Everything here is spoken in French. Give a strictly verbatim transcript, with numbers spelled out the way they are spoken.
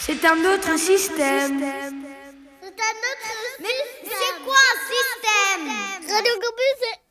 C'est un autre système. C'est un autre Mais c'est quoi un système? Radio Campus, c'est